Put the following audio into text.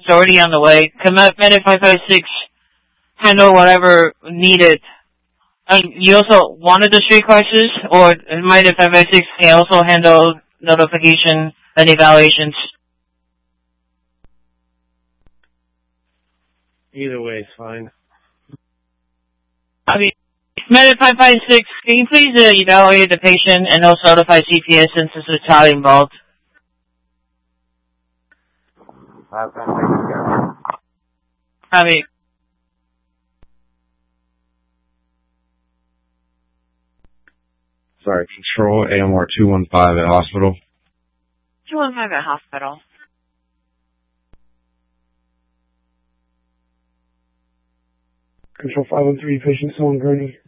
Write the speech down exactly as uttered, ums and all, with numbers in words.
already on the way. Can Medic five five six handle whatever needed? And you also wanted the street crisis, or Medic five five six can also handle notification and evaluations? Either way is fine. I mean, Medic five five six, can you please uh, evaluate the patient and also notify C P S since there's a child involved? I mean, Sorry, Control A M R two one five at hospital. two one five at hospital. Control five one three, patient still on gurney.